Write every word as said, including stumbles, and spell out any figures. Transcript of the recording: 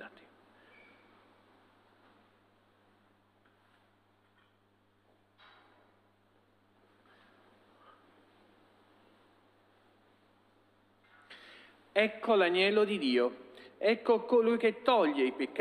dati. Ecco l'agnello di Dio, ecco colui che toglie i peccati